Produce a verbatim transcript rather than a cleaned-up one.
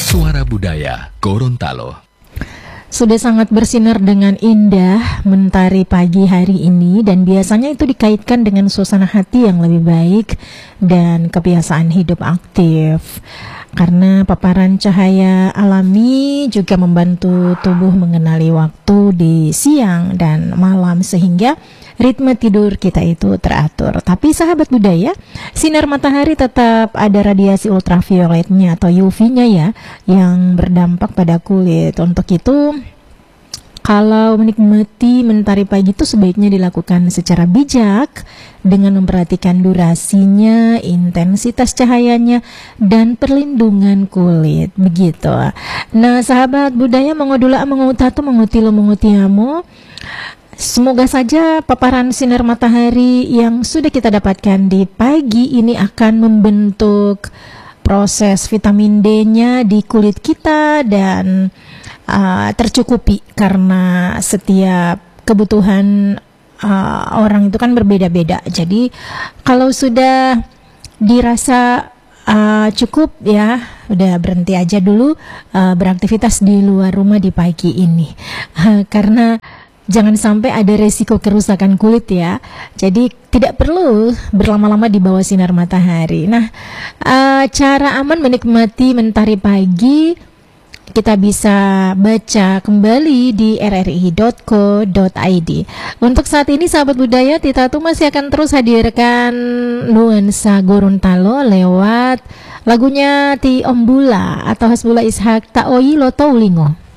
Suara Budaya Gorontalo. Sudah sangat bersinar dengan indah mentari pagi hari ini, dan biasanya itu dikaitkan dengan suasana hati yang lebih baik dan kebiasaan hidup aktif. Karena paparan cahaya alami juga membantu tubuh mengenali waktu di siang dan malam sehingga ritme tidur kita itu teratur. Tapi sahabat budaya, sinar matahari tetap ada radiasi ultravioletnya atau U V-nya ya, yang berdampak pada kulit. Untuk itu, kalau menikmati mentari pagi itu sebaiknya dilakukan secara bijak dengan memperhatikan durasinya, intensitas cahayanya, dan perlindungan kulit. Begitu. Nah, sahabat budaya, mengodula mengutatu mengutilu mengutiamu. Semoga saja paparan sinar matahari yang sudah kita dapatkan di pagi ini akan membentuk proses vitamin D-nya di kulit kita dan uh, tercukupi, karena setiap kebutuhan uh, orang itu kan berbeda-beda. Jadi kalau sudah dirasa uh, cukup ya, udah berhenti aja dulu uh, beraktivitas di luar rumah di pagi ini, uh, karena jangan sampai ada resiko kerusakan kulit ya. Jadi tidak perlu berlama-lama di bawah sinar matahari. Nah, uh, cara aman menikmati mentari pagi kita bisa baca kembali di r r i dot co dot i d. Untuk saat ini sahabat budaya, Tita tuh masih akan terus hadirkan nuansa Gorontalo lewat lagunya Ti Ombula atau Hasbullah Ishak Taoyi Loto Ulingo.